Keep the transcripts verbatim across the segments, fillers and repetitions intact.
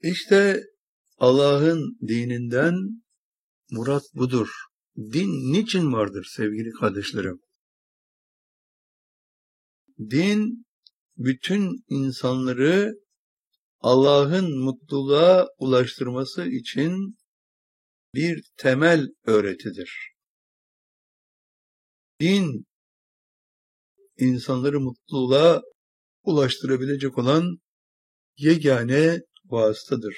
İşte Allah'ın dininden murat budur. Din niçin vardır sevgili kardeşlerim? Din, bütün insanları Allah'ın mutluluğa ulaştırması için bir temel öğretidir. Din, insanları mutluluğa ulaştırabilecek olan yegane vasıtadır.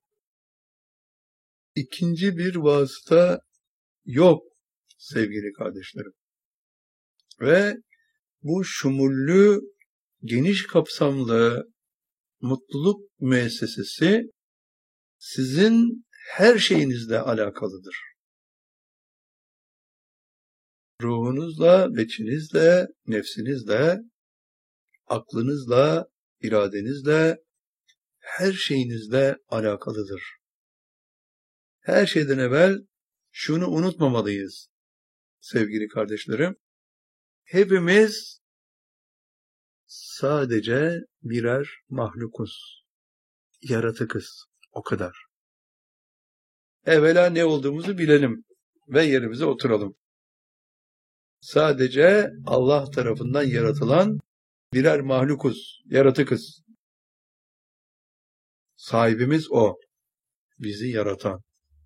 İkinci bir vasıta yok sevgili kardeşlerim. Ve bu şumullü, geniş kapsamlı mutluluk müessesesi sizin her şeyinizle alakalıdır. Ruhunuzla, beçinizle, nefsinizle, aklınızla, iradenizle, her şeyinizle alakalıdır. Her şeyden evvel şunu unutmamalıyız sevgili kardeşlerim. Hepimiz sadece birer mahlukuz, yaratıkız, o kadar. Evvela ne olduğumuzu bilelim ve yerimize oturalım. Sadece Allah tarafından yaratılan birer mahlukuz, yaratıkız. Sahibimiz O, bizi yaratan.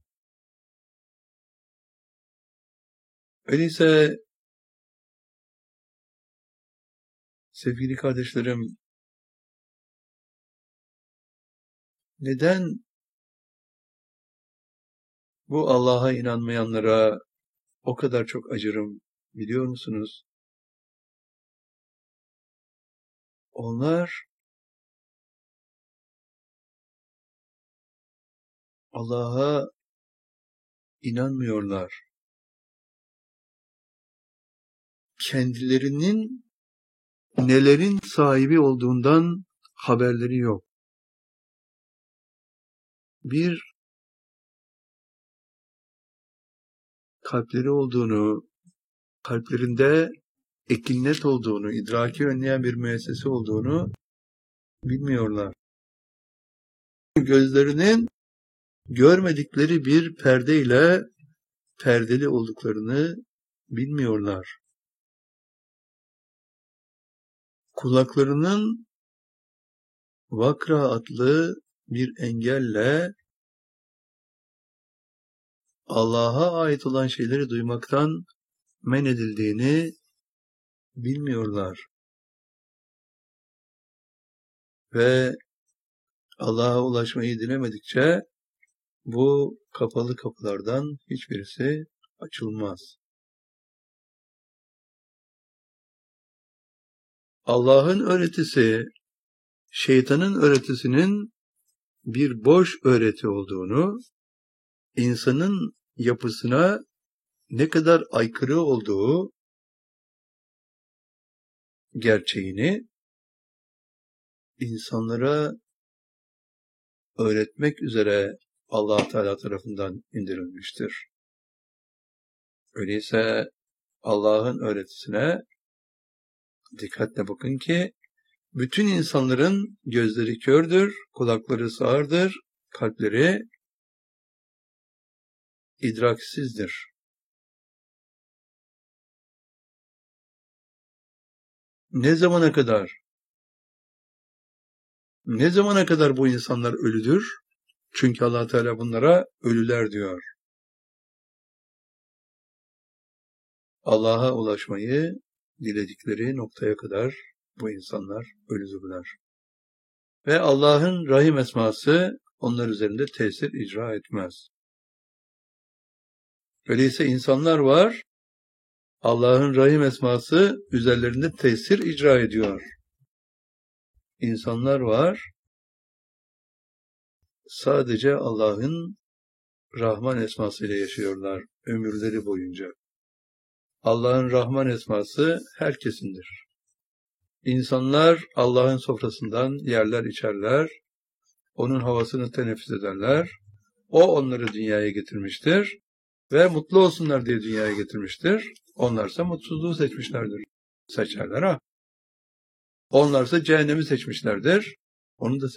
Öyleyse sevgili kardeşlerim, neden bu Allah'a inanmayanlara o kadar çok acırım biliyor musunuz? Onlar Allah'a inanmıyorlar. Kendilerinin nelerin sahibi olduğundan haberleri yok. Bir, kalpleri olduğunu, kalplerinde ekinnet olduğunu, idraki önleyen bir müessese olduğunu bilmiyorlar. Gözlerinin görmedikleri bir perdeyle perdeli olduklarını bilmiyorlar. Kulaklarının vakra adlı bir engelle Allah'a ait olan şeyleri duymaktan men edildiğini bilmiyorlar. Ve Allah'a ulaşmayı dilemedikçe bu kapalı kapılardan hiçbirisi açılmaz. Allah'ın öğretisi, şeytanın öğretisinin bir boş öğreti olduğunu, insanın yapısına ne kadar aykırı olduğu gerçeğini insanlara öğretmek üzere Allah Teala tarafından indirilmiştir. Öyleyse Allah'ın öğretisine dikkatle bakın ki bütün insanların gözleri kördür, kulakları sağırdır, kalpleri idraksizdir. Ne zamana kadar? Ne zamana kadar bu insanlar ölüdür? Çünkü Allah Teala bunlara ölüler diyor. Allah'a ulaşmayı diledikleri noktaya kadar bu insanlar ölüdürler. Ve Allah'ın Rahim esması onlar üzerinde tesir icra etmez. Öyleyse insanlar var, Allah'ın Rahim esması üzerlerinde tesir icra ediyor. İnsanlar var, sadece Allah'ın Rahman esmasıyla yaşıyorlar ömürleri boyunca. Allah'ın Rahman esması herkesindir. İnsanlar Allah'ın sofrasından yerler içerler, onun havasını teneffüs ederler, o onları dünyaya getirmiştir ve mutlu olsunlar diye dünyaya getirmiştir. Onlarsa mutsuzluğu seçmişlerdir. Seçerler ha. Onlarsa cehennemi seçmişlerdir. Onu da